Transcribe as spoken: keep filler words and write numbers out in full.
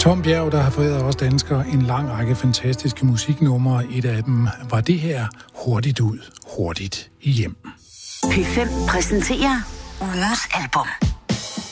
Tom Bjerg, der har foræret os danskere en lang række fantastiske musiknumre. Et af dem var det her, Hurtigt ud, hurtigt hjem. P fem præsenterer ugens album.